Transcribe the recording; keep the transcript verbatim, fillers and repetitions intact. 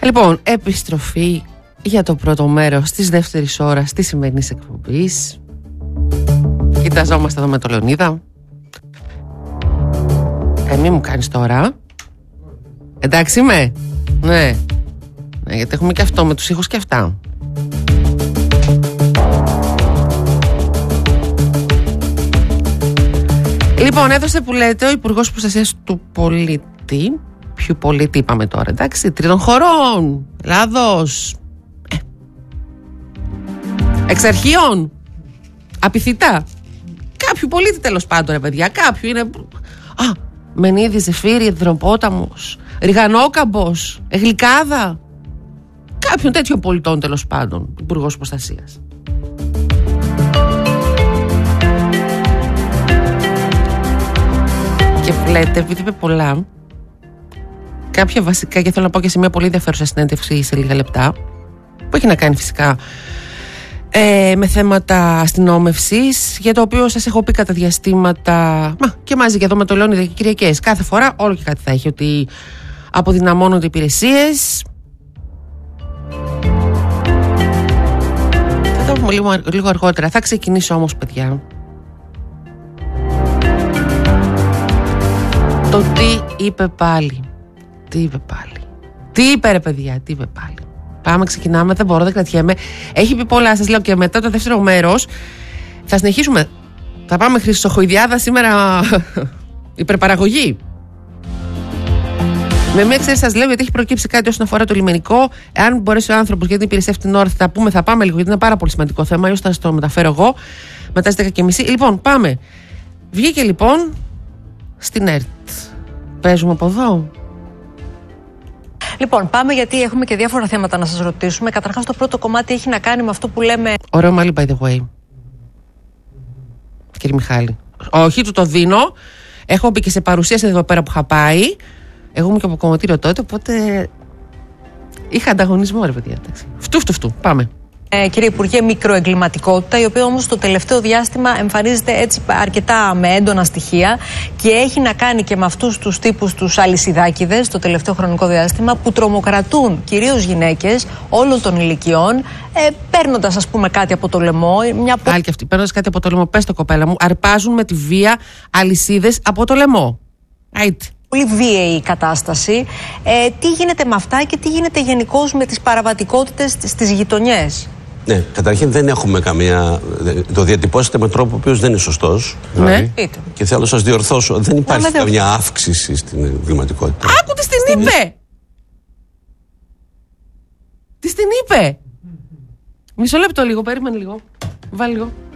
Λοιπόν, επιστροφή για το πρώτο μέρος της δεύτερης ώρας της σημερινής εκπομπής. Κοιταζόμαστε εδώ με το Λεωνίδα. Ε, μη μου κάνεις τώρα. Εντάξει είμαι. Ναι. Ναι, γιατί έχουμε και αυτό με τους ήχους και αυτά. Λοιπόν, έδωσε που λέτε ο Υπουργός Προστασίας του Πολίτη. Ποιου πολίτη είπαμε τώρα, εντάξει, τρίτων χωρών, Ελλάδος, ε. εξαρχείων, απειθητά. Κάποιου πολίτη τέλος πάντων, ρε παιδιά, κάποιου είναι. Α, Μενίδη, Ζεφύρι, Εδροπόταμος, Ριγανόκαμπος, Εγλικάδα. Κάποιον τέτοιων πολιτών τέλος πάντων, Υπουργός Προστασίας. Και βλέπετε, επειδή είπε πολλά, κάποια βασικά, και θέλω να πω και σε μια πολύ ενδιαφέρουσα συνέντευξη σε λίγα λεπτά, που έχει να κάνει φυσικά ε, με θέματα αστυνόμευσης, για το οποίο σας έχω πει κατά διαστήματα, μα, και μαζί και εδώ με το Λεωνίδα και Κυριακές, κάθε φορά όλο και κάτι θα έχει, ότι αποδυναμώνονται υπηρεσίες. Θα το πούμε λίγο, λίγο αργότερα. Θα ξεκινήσω όμως, παιδιά, το τι είπε πάλι. Τι είπε πάλι. Τι είπε ρε παιδιά, τι είπε πάλι. Πάμε, ξεκινάμε, δεν μπορώ, δεν κρατιέμαι. Έχει πει πολλά, σας λέω, και μετά το δεύτερο μέρος θα συνεχίσουμε. Θα πάμε Χρυσοχοϊδιάδα σήμερα. Υπερπαραγωγή. Με μία ξέρει, σας λέω, γιατί έχει προκύψει κάτι όσον αφορά το λιμενικό. Εάν μπορέσει ο άνθρωπος για την υπηρεσία αυτή την ώρα, θα τα πούμε, θα πάμε λίγο, γιατί είναι πάρα πολύ σημαντικό θέμα. Ίσως θα σας το μεταφέρω εγώ μετά στις δέκα και μισή. Λοιπόν, πάμε. Βγήκε λοιπόν στην ΕΡΤ. Παίζουμε από εδώ. Λοιπόν, πάμε, γιατί έχουμε και διάφορα θέματα να σας ρωτήσουμε. Καταρχάς, το πρώτο κομμάτι έχει να κάνει με αυτό που λέμε. Ωραίο μαλλί, by the way. Κύριε Μιχάλη. Όχι, του το δίνω. Έχω μπει και σε παρουσίαση εδώ πέρα που είχα πάει. Εγώ ήμουν και από κομματήριο τότε, οπότε είχα ανταγωνισμό, ρε παιδιά. Φτού, φτού, φτού. Πάμε. Ε, κύριε Υπουργέ, μικροεγκληματικότητα, η οποία όμως το τελευταίο διάστημα εμφανίζεται έτσι αρκετά με έντονα στοιχεία και έχει να κάνει και με αυτούς τους τύπους τους αλυσιδάκηδες το τελευταίο χρονικό διάστημα, που τρομοκρατούν κυρίως γυναίκες όλων των ηλικιών, ε, παίρνοντας, ας πούμε, κάτι από το λαιμό. Μια... Άλλη και αυτή, παίρνοντας κάτι από το λαιμό, πες το, κοπέλα μου, αρπάζουν με τη βία αλυσίδες από το λαιμό. Right. Πολύ βίαιη η κατάσταση. Ε, τι γίνεται με αυτά και τι γίνεται γενικώς με τις παραβατικότητες στις γειτονιές? Ναι, καταρχήν δεν έχουμε καμία. Το διατυπώσετε με τρόπο ο οποίος δεν είναι σωστός. Ναι. Και θέλω να σας διορθώσω. Δεν υπάρχει ναι, καμία αύξηση στην εγκληματικότητα. Άκου τι την είπε! Τι την είπε! Μισό λεπτό λίγο, περίμενε λίγο. Βάλει λίγο.